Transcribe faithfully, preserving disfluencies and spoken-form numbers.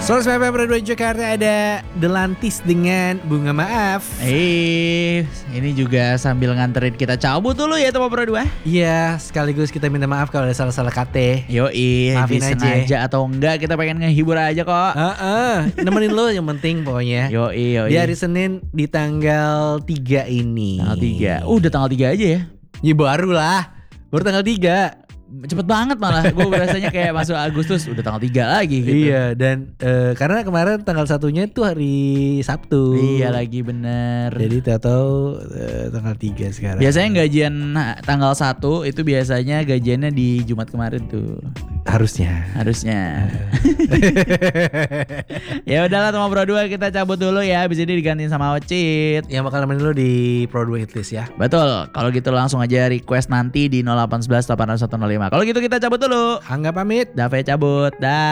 Soal F M Radio Jakarta ada Delantis dengan Bunga Maaf. Eh, ini juga sambil nganterin kita cabut dulu ya teman Pro dua. Iya, sekaligus kita minta maaf kalau ada salah-salah kata. Yoi, Maafin disengaja atau enggak kita pengen ngehibur aja kok. Heeh, nemenin lo yang penting pokoknya. Yoi, yoi. Di hari Senin di tanggal tiga ini. Tanggal tiga. Uh, udah tanggal tiga aja ya. Ya baru lah. Baru tanggal tiga. Cepet banget malah. Gue berasanya kayak masuk Agustus udah tanggal tiga lagi gitu. Iya, dan uh, karena kemarin tanggal satunya itu hari Sabtu. Iya lagi bener. Jadi tahu uh, tanggal tiga sekarang. Biasanya gajian tanggal satu itu biasanya gajiannya di Jumat kemarin tuh. Harusnya. Harusnya. Ya udahlah teman Pro dua, kita cabut dulu ya. Abis ini digantiin sama Ocit. Yang bakal nemenin lo di Pro dua Hitlist ya. Betul. Kalau gitu langsung aja request nanti di nol delapan satu satu delapan satu nol lima. Kalau gitu kita cabut dulu. Angga pamit. Dave cabut. Dah.